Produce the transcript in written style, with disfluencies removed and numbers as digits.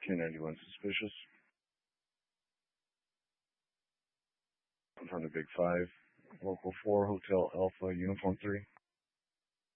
K91 suspicious. I'm from the Big Five. Local 4, Hotel Alpha, Uniform 3.